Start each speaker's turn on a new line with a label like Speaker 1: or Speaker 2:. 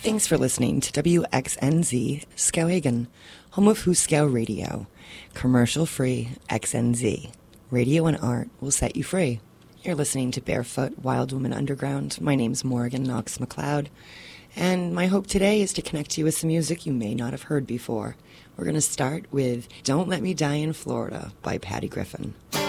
Speaker 1: Thanks for listening to WXNZ Skowhegan, home of Huskow Radio. Commercial-free XNZ. Radio and art will set you free. You're listening to Barefoot Wild Woman Underground. My name's Morgan Knox McLeod, and my hope today is to connect you with some music you may not have heard before. We're going to start with Don't Let Me Die in Florida by Patty Griffin.